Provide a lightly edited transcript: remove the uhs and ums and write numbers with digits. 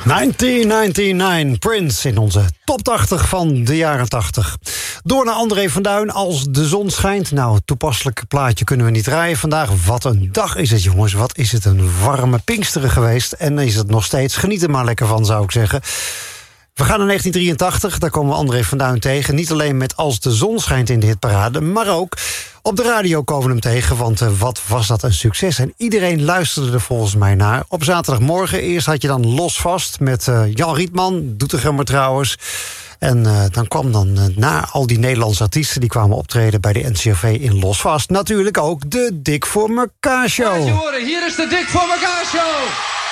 1999, Prince in onze top 80 van de jaren 80. Door naar André van Duin, Als de zon schijnt. Nou, toepasselijk plaatje kunnen we niet draaien vandaag. Wat een dag is het, jongens. Wat is het een warme Pinksteren geweest. En is het nog steeds. Geniet er maar lekker van, zou ik zeggen. We gaan naar 1983, daar komen we André van Duin tegen. Niet alleen met Als de zon schijnt in de hitparade, maar ook op de radio komen we hem tegen. Want wat was dat een succes. En iedereen luisterde er volgens mij naar. Op zaterdagmorgen eerst had je dan Los Vast met Jan Rietman, Doetinchemmer trouwens. En dan kwam na al die Nederlandse artiesten die kwamen optreden bij de NCRV in Los Vast natuurlijk ook de Dik voor mekaar show. Laat je horen, hier is de Dik voor mekaar show.